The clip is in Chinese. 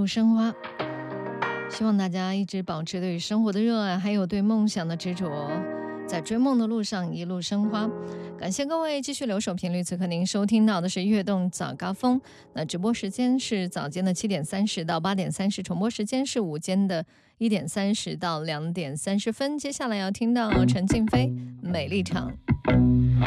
路生花。希望大家一直保持对生活的热爱，还有对梦想的执着，在追梦的路上一路生花。感谢各位继续留守频率，此刻您收听到的是悦动早高峰。那直播时间是早间的7点30到8点30，重播时间是午间的1点30到2点30分。接下来要听到陈静飞《美丽场》。